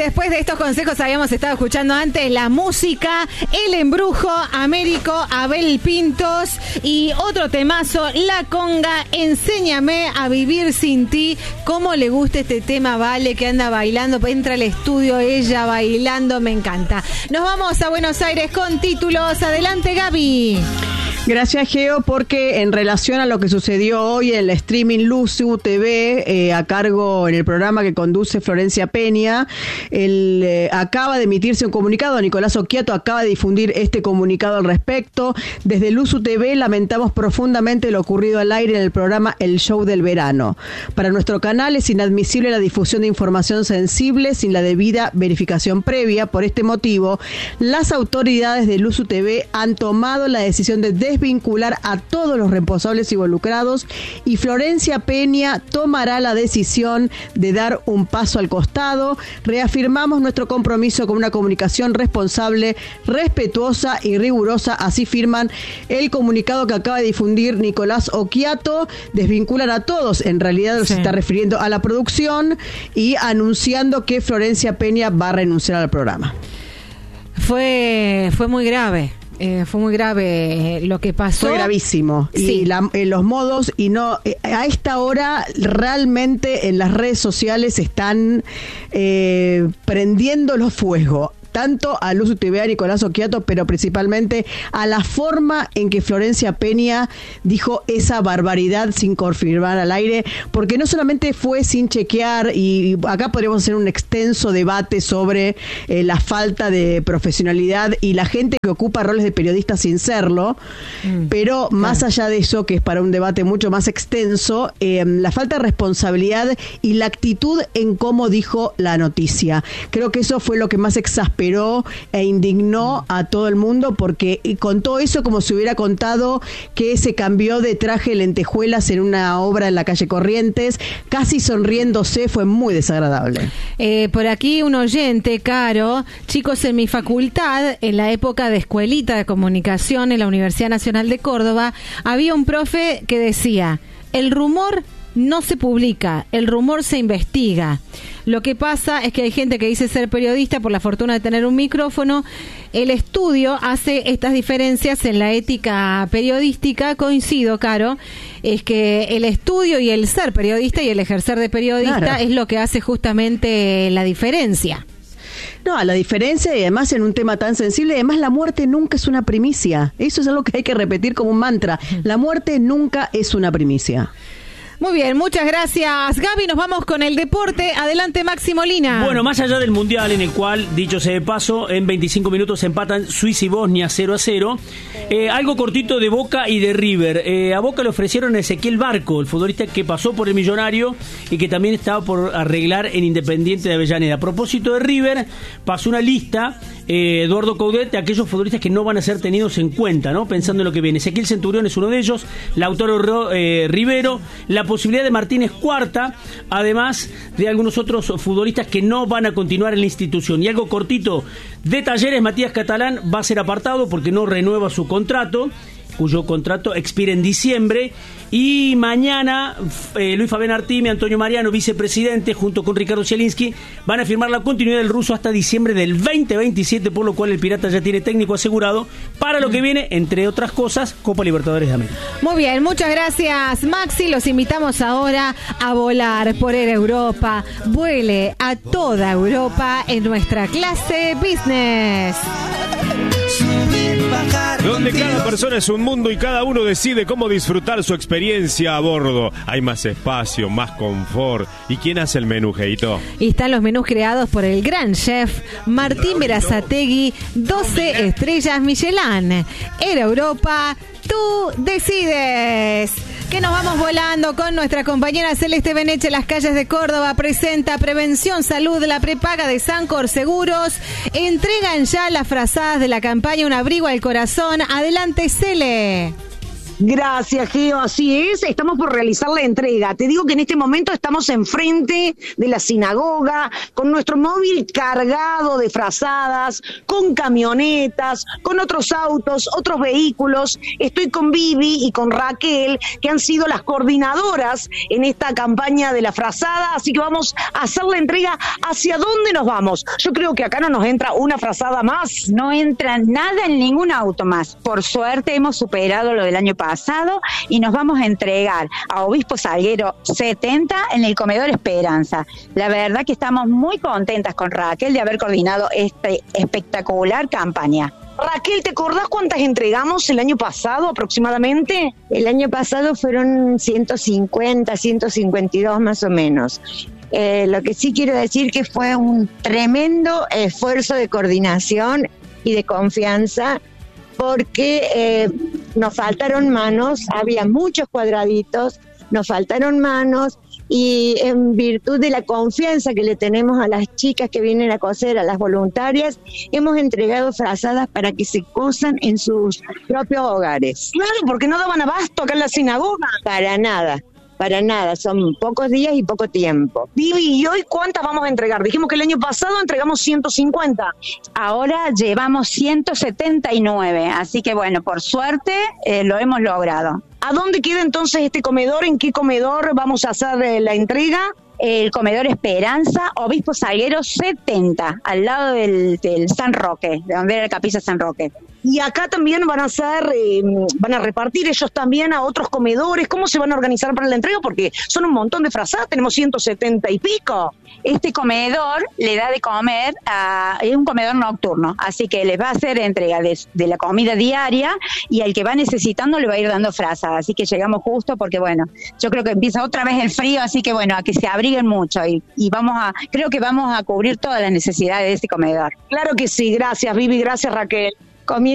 después de estos consejos habíamos estado escuchando antes la música, El Embrujo, Américo, Abel Pintos y otro temazo, La Conga, Enséñame a vivir sin ti. ¿Cómo le gusta este tema, Vale, que anda bailando? Entra al estudio ella bailando, me encanta. Nos vamos a Buenos Aires con títulos. Adelante, Gaby. Gracias, Geo, porque en relación a lo que sucedió hoy en el streaming Luzu TV, a cargo en el programa que conduce Florencia Peña, acaba de emitirse un comunicado. Nicolás Occhiato acaba de difundir este comunicado al respecto. Desde Luzu TV lamentamos profundamente lo ocurrido al aire en el programa El Show del Verano. Para nuestro canal es inadmisible la difusión de información sensible sin la debida verificación previa. Por este motivo, las autoridades de Luzu TV han tomado la decisión de desvincular a todos los responsables involucrados y Florencia Peña tomará la decisión de dar un paso al costado. Reafirmamos nuestro compromiso con una comunicación responsable, respetuosa y rigurosa. Así firman el comunicado que acaba de difundir Nicolás Occhiato. Desvinculan a todos, en realidad se está refiriendo a la producción, y anunciando que Florencia Peña va a renunciar al programa. Fue muy grave. Fue muy grave lo que pasó. Fue gravísimo. Sí. Y los modos, y no, a esta hora realmente en las redes sociales están prendiendo fuego. Tanto a Luzu TV, a Nicolás Occhiato, pero principalmente a la forma en que Florencia Peña dijo esa barbaridad sin confirmar al aire, porque no solamente fue sin chequear, y acá podríamos hacer un extenso debate sobre la falta de profesionalidad y la gente que ocupa roles de periodista sin serlo, pero más allá de eso, que es para un debate mucho más extenso, la falta de responsabilidad y la actitud en cómo dijo la noticia. Creo que eso fue lo que más exasperó e indignó a todo el mundo, porque contó eso como si hubiera contado que se cambió de traje lentejuelas en una obra en la calle Corrientes, casi sonriéndose. Fue muy desagradable. Por aquí un oyente, Caro: chicos, en mi facultad, en la época de escuelita de comunicación en la Universidad Nacional de Córdoba, había un profe que decía: el rumor no se publica, el rumor se investiga. Lo que pasa es que hay gente que dice ser periodista por la fortuna de tener un micrófono. El estudio hace estas diferencias en la ética periodística. Coincido, Caro, es que el estudio y el ser periodista y el ejercer de periodista es lo que hace justamente la diferencia. No, la diferencia, y además en un tema tan sensible, además la muerte nunca es una primicia. Eso es algo que hay que repetir como un mantra. La muerte nunca es una primicia. Muy bien, muchas gracias, Gaby. Nos vamos con el deporte. Adelante, Maxi Molina. Bueno, más allá del Mundial, en el cual, dicho sea de paso, en 25 minutos empatan Suiza y Bosnia 0-0. Algo cortito de Boca y de River. A Boca le ofrecieron a Ezequiel Barco, el futbolista que pasó por el Millonario y que también estaba por arreglar en Independiente de Avellaneda. A propósito de River, pasó una lista, Eduardo Coudet, de aquellos futbolistas que no van a ser tenidos en cuenta, ¿no? Pensando en lo que viene. Ezequiel Centurión es uno de ellos, Lautaro Rivero, la posibilidad de Martínez Cuarta, además de algunos otros futbolistas que no van a continuar en la institución. Y algo cortito de Talleres: Matías Catalán va a ser apartado porque no renueva su contrato, cuyo contrato expira en diciembre. Y mañana Luis Fabián Artime, Antonio Mariano, vicepresidente, junto con Ricardo Zielinski, van a firmar la continuidad del ruso hasta diciembre del 2027, por lo cual el Pirata ya tiene técnico asegurado para lo que viene, entre otras cosas, Copa Libertadores de América. Muy bien, muchas gracias, Maxi. Los invitamos ahora a volar por Europa. Vuele a toda Europa en nuestra clase Business. Donde cada persona es un mundo y cada uno decide cómo disfrutar su experiencia a bordo. Hay más espacio, más confort. ¿Y quién hace el menú, Geito? Y están los menús creados por el gran chef Martín Berazategui, 12 estrellas Michelin. Era Europa, tú decides. Que nos vamos volando con nuestra compañera Celeste Beneche. Las calles de Córdoba presenta Prevención Salud, la prepaga de Sancor Seguros. Entregan ya las frazadas de la campaña Un Abrigo al Corazón. Adelante, Cele. Gracias, Geo, así es, estamos por realizar la entrega. Te digo que en este momento estamos enfrente de la sinagoga, con nuestro móvil cargado de frazadas, con camionetas, con otros autos, otros vehículos. Estoy con Vivi y con Raquel, que han sido las coordinadoras en esta campaña de la frazada, así que vamos a hacer la entrega. ¿Hacia dónde nos vamos? Yo creo que acá no nos entra una frazada más. No entra nada en ningún auto más. Por suerte hemos superado lo del año pasado y nos vamos a entregar a Obispo Salguero 70 en el comedor Esperanza. La verdad que estamos muy contentas con Raquel de haber coordinado esta espectacular campaña. Raquel, ¿te acordás cuántas entregamos el año pasado aproximadamente? El año pasado fueron 150, 152 más o menos. Lo que sí quiero decir que fue un tremendo esfuerzo de coordinación y de confianza, porque nos faltaron manos, había muchos cuadraditos, nos faltaron manos, y en virtud de la confianza que le tenemos a las chicas que vienen a coser, a las voluntarias, hemos entregado frazadas para que se cosan en sus propios hogares. Claro, porque no daban abasto acá en la sinagoga. Para nada, son pocos días y poco tiempo. Vivi, ¿y hoy cuántas vamos a entregar? Dijimos que el año pasado entregamos 150. Ahora llevamos 179, así que bueno, por suerte lo hemos logrado. ¿A dónde queda entonces este comedor? ¿En qué comedor vamos a hacer la entrega? El comedor Esperanza, Obispo Salguero 70, al lado del San Roque, de donde era la capilla San Roque. Y acá también van a repartir ellos también a otros comedores. ¿Cómo se van a organizar para la entrega? Porque son un montón de frazadas, tenemos 170 y pico. Este comedor le da de comer es un comedor nocturno, así que les va a hacer entrega de la comida diaria, y al que va necesitando le va a ir dando frazadas. Así que llegamos justo porque, bueno, yo creo que empieza otra vez el frío, así que bueno, a que se abriguen mucho y creo que vamos a cubrir todas las necesidades de este comedor. Claro que sí, gracias Vivi, gracias Raquel.